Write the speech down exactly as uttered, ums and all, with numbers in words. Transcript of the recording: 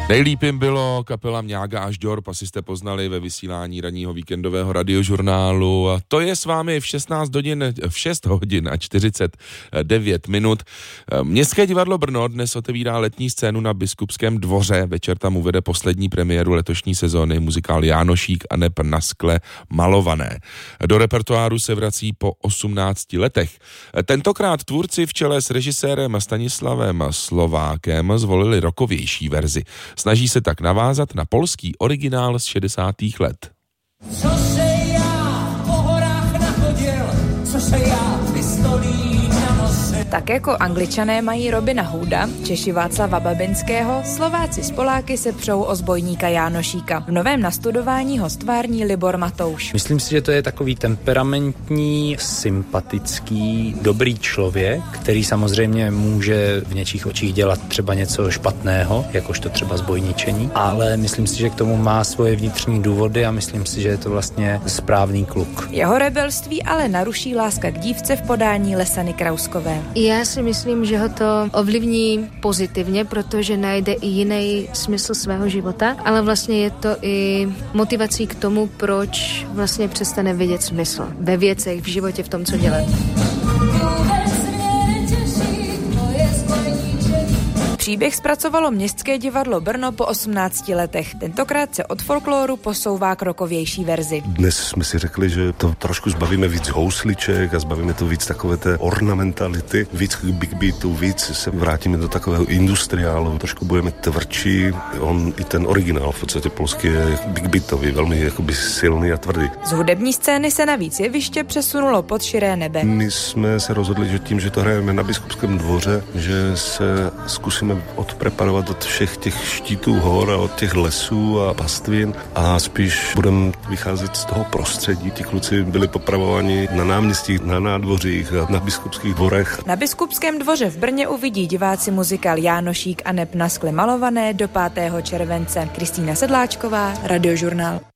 Nejlíp jim bylo kapela Mňága až Dorp, asi jste poznali ve vysílání ranního víkendového radiožurnálu. A to je s vámi v šestnáct hodin, v šest hodin a čtyřicet devět minut. Městské divadlo Brno dnes otevírá letní scénu na Biskupském dvoře. Večer tam uvede poslední premiéru letošní sezóny muzikál Jánošík a neb na skle malované. Do repertoáru se vrací po osmnácti letech. Tentokrát tvůrci v čele s režisérem Stanislavem Slovákem zvolili rockovější verzi. Snaží se tak navázat na polský originál z šedesátých let. Co se já po horách nachodil, co se já pistolí na nose. Tak jako Angličané mají Robina Hooda, Češi Václava Babinského, Slováci z Poláky se přou o zbojníka Jánošíka. V novém nastudování ho stvární Libor Matouš. Myslím si, že to je takový temperamentní, sympatický, dobrý člověk, který samozřejmě může v něčích očích dělat třeba něco špatného, jakožto třeba zbojničení, ale myslím si, že k tomu má svoje vnitřní důvody a myslím si, že je to vlastně správný kluk. Jeho rebelství ale naruší láska k dívce v podání Lesany Krauskové. Já si myslím, že ho to ovlivní pozitivně, protože najde i jiný smysl svého života, ale vlastně je to i motivací k tomu, proč vlastně přestane vidět smysl ve věcech, v životě, v tom, co dělá. Příběh zpracovalo Městské divadlo Brno po osmnácti letech. Tentokrát se od folkloru posouvá k rockovější verzi. Dnes jsme si řekli, že to trošku zbavíme víc housliček a zbavíme to víc takové té ornamentality, víc big beatu, víc se vrátíme do takového industriálu, trošku budeme tvrdší. On i ten originál v podstatě polský je big beatový, velmi jakoby silný a tvrdý. Z hudební scény se navíc jeviště přesunulo pod širé nebe. My jsme se rozhodli, že tím, že to hrajeme na Biskupském dvoře, že se zkusíme odpreparovat od všech těch štítů hor a od těch lesů a pastvin a spíš budeme vycházet z toho prostředí. Ti kluci byli popravováni na náměstích, na nádvořích a na biskupských dvorech. Na Biskupském dvoře v Brně uvidí diváci muzikál Jánošík a neb na skle malované do pátého července. Kristýna Sedláčková, Radiožurnál.